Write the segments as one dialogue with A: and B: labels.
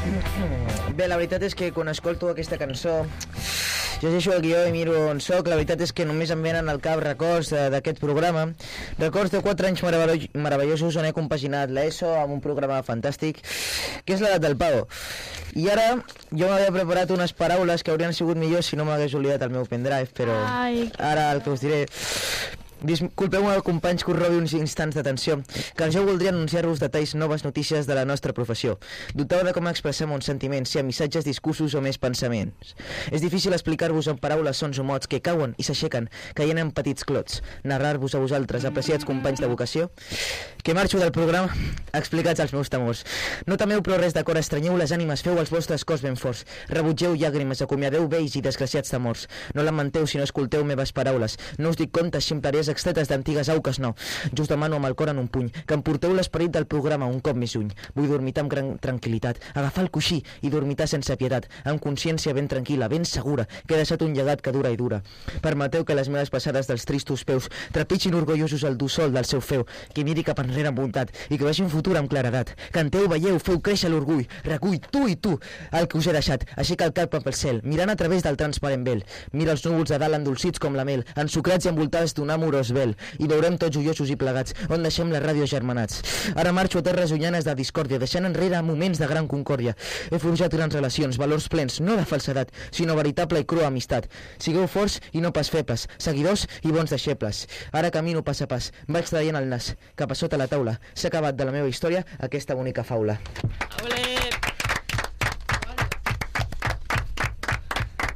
A: Bé, la veritat és que quan escolto aquesta cançó llegeixo el guió i miro on soc. La veritat és que només em venen al cap records d'aquest programa, records de 4 anys meravellosos on he compaginat l'ESO amb un programa fantàstic que és l'edat del pavo. I ara jo m'havia preparat unes paraules que haurien sigut millors si no m'hagués oblidat el meu pendrive, però ara el que us diré... Disculpeu-me, companys, que us robi uns instants d'atenció, que jo voldria anunciar-vos detalls, noves notícies de la nostra professió. Dubteu de com expressem uns sentiments, si amb missatges, discursos o més pensaments. És difícil explicar-vos en paraules, sons o mots que cauen i s'aixequen, caient en petits clots. Narrar-vos a vosaltres, apreciats companys de vocació, que marxo del programa explicats els meus temors. No temeu, però res de cor, estrenyeu les ànimes, feu els vostres cors ben forts, rebutgeu llàgrimes, acomiadeu vells i desgraciats temors. No lamenteu si no escolteu meves paraules. No us dic contes ximpleries extretes d'antigues auques, no. Just demano amb el cor en un puny que em porteu l'esperit del programa un cop més lluny. Vull dormitar amb gran tranquil·litat, agafar el coixí i dormitar sense pietat, amb consciència ben tranquil·la, ben segura, que he deixat un llegat que dura i dura. Permeteu que les meves passades dels tristos peus trepitgin orgullosos el dur sol del seu feu, que miri cap enrere amb bondat i que vegi un futur amb claredat. Canteu, veieu, feu créixer l'orgull, recull tu i tu el que us he deixat, aixeca el cap pel cel, mirant a través del transparent vel. Mira els núvols de dalt endolcits com la mel, ensucrats i envoltats d'un amorós vel, i veurem tots joiosos i plegats on deixem la ràdio germanats. Ara marxo a terres llunyanes de discòrdia, deixant enrere moments de gran concòrdia. He forjat grans relacions, valors plens, no de falsedat, sinó veritable i crua amistat. Sigueu forts i no pas febles, seguidors i bons deixebles. Ara camino pas a pas, vaig traient el nas, cap a sota la taula. S'ha acabat de la meva història aquesta bonica faula.
B: Olé!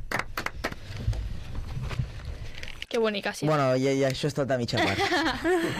B: Que bonica, sí.
A: Bueno, i això és tot a mitja part.